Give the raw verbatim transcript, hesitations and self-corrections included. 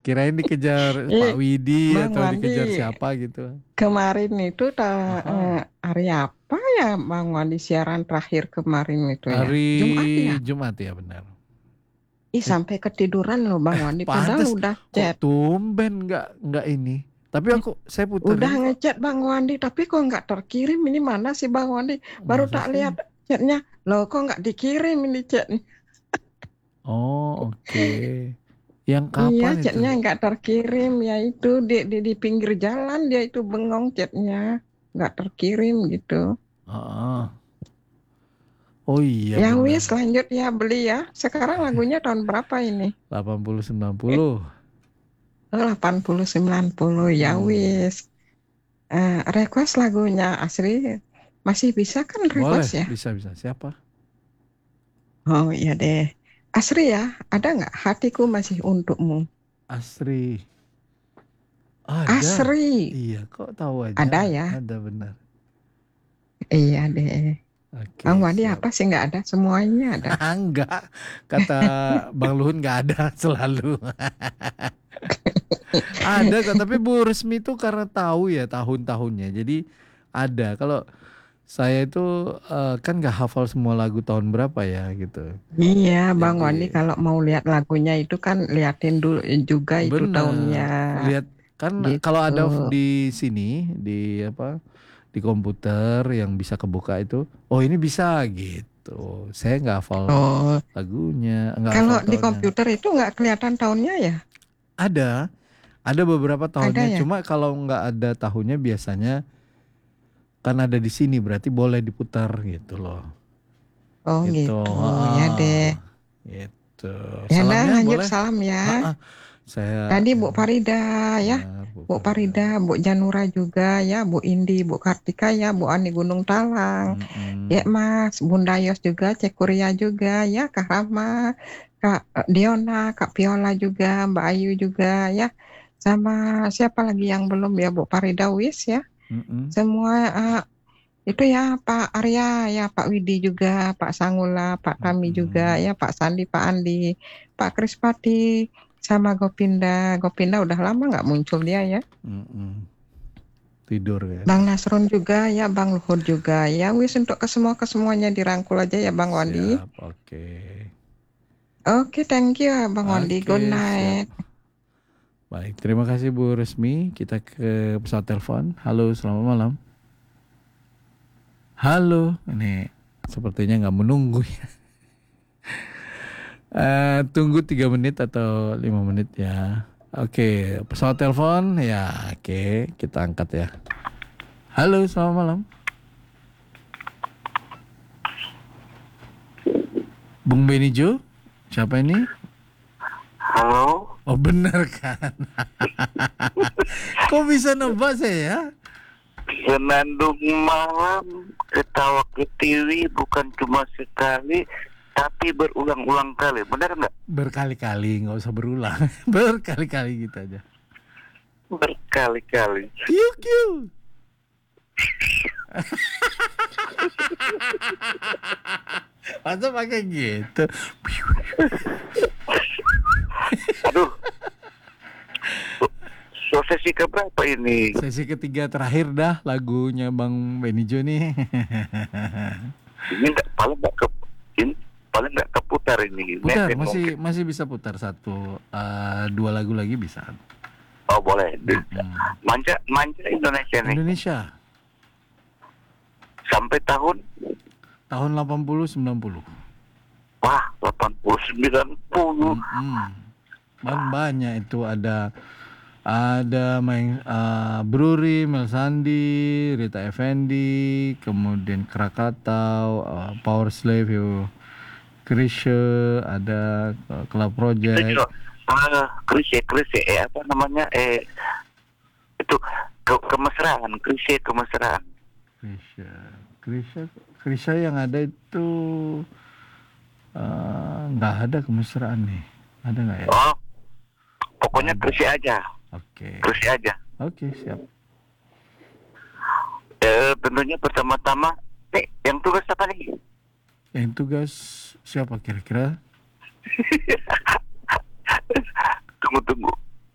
Kirain dikejar Pak Eh, Widi Bang atau dikejar Wandi, siapa gitu. kemarin itu ta- Aha. eh, hari apa ya Bang Wandi siaran terakhir kemarin itu ya? Hari Jumat ya? Jumat ya benar. Ih Eh, sampai ketiduran loh Bang Wandi, padahal pantes udah kok chat. tumben nggak nggak ini. Tapi aku saya Udah puterin kok. ngechat Bang Wandi, tapi kok nggak terkirim ini mana sih Bang Wandi? Baru Masa tak lihat sih? chatnya, loh kok nggak dikirim ini chatnya? Oh, oke. Yang Iya kapan itu? chatnya nggak terkirim, ya itu di, di, di pinggir jalan dia itu bengong chatnya, nggak terkirim gitu. Ah, oh iya Ya benar. wis lanjut ya beli ya. Sekarang lagunya tahun berapa ini? delapan puluh sembilan puluh. Oh, delapan puluh sembilan puluh ya Hmm. wis. Eh, request lagunya Asri masih bisa kan Boleh, request ya? bisa bisa. Siapa? Oh iya deh. Asri ya, ada nggak hatiku masih untukmu? Asri. Ada. Asri, Iya, kok tahu aja? ada ya? Ada benar. Iya deh. Bang Oke, Wadi siap. apa sih nggak ada? Semuanya ada. Enggak, kata Bang Luhun nggak ada selalu. Ada kok, tapi Bu Resmi itu karena tahu ya tahun-tahunnya. Jadi ada. Kalau saya itu eh, kan nggak hafal semua lagu tahun berapa ya gitu. Iya, Bang Wandi Jadi kalau mau lihat lagunya itu kan liatin dulu juga itu tahunnya bener. Lihat kan kalau gitu. ada di sini di apa di komputer yang bisa kebuka itu, oh ini bisa gitu. Saya nggak hafal Oh, lagunya, nggak kalau hafal di tahunnya. komputer itu nggak kelihatan tahunnya ya? Ada, ada beberapa Ada tahunnya. ya? Cuma kalau nggak ada tahunnya biasanya kan ada di sini berarti boleh diputar gitu loh. Oh Gitu. gitu, ya Heeh. deh. Gitu. Ya dah Salamnya lanjut boleh. salam ya. Heeh. Saya Tadi Bu ini Farida ya, benar Bu Bu Farida. Farida, Bu Janura juga ya, Bu Indi, Bu Kartika ya, Bu Ani Gunung Talang. Ya Mm-mm. Mas, Bunda Yos juga, Cek Kuria juga ya, Kak Rama, Kak eh, Diona, Kak Viola juga, Mbak Ayu juga ya. Sama siapa lagi yang belum ya, Bu Farida Wis ya. Mm-mm. Semua eh, itu ya Pak Arya ya, Pak Widi juga, Pak Sangula, Pak Tami juga Mm-mm. ya, Pak Sandi, Pak Andi, Pak Krispati, sama Gopinda. Gopinda udah lama nggak muncul dia ya. Mm-mm. Tidur Bang kayaknya. Nasron juga ya, Bang Luhur juga ya. Wis untuk ke semua kesemuanya dirangkul aja ya Bang Wandi. Siap, oke. Oke, thank you ya Bang Wandi. Good Oke, siap. night. Baik, terima kasih Bu Resmi. Kita ke pesawat telepon. Halo, selamat malam. Halo, ini sepertinya nggak menunggu ya. Eh, tunggu tiga menit atau lima menit ya. Oke, pesawat telepon ya. Oke, kita angkat ya. Halo, selamat malam. Bung Benijo, siapa ini? Halo, Oh benar kan? Kok bisa nebak saya? Senandung malam ketawa ketiwi bukan cuma sekali tapi berulang-ulang kali, benar nggak? Berkali-kali, nggak usah berulang. Berkali-kali gitu aja. Berkali-kali. Kiu kiu. Masa pakai gitu? Aduh, so sesi keberapa ini? Sesi ketiga terakhir dah lagunya Bang Benijo nih. Ini nggak paling nggak ke ini paling nggak keputar ini. Putar, Next mungkin. masih masih bisa putar satu, eh, dua lagu lagi bisa. Oh boleh. Mm-mm. Manja manja Indonesia nih Indonesia sampai tahun tahun delapan puluh sembilan puluh. wah delapan puluh sembilan puluh. Mm-mm. Ban banyak itu ada ada main uh, Bruri, Mel Sandi, Rita Effendi, kemudian Krakatau, uh, Power Slave, yo, Krisye, ada uh, Club Itu Project. juga ah Krisye Krisye eh apa namanya eh itu ke kemesraan Krisye kemesraan. Krisye, Krisye, Krisye yang ada itu uh, nggak ada kemesraan nih, ada nggak ya? Oh pokoknya Nggak ada. Krisye aja. Oke, Krisye aja. oke siap. Eh tentunya pertama-tama nih yang tugas apa nih? Yang tugas siapa kira-kira? Tunggu tunggu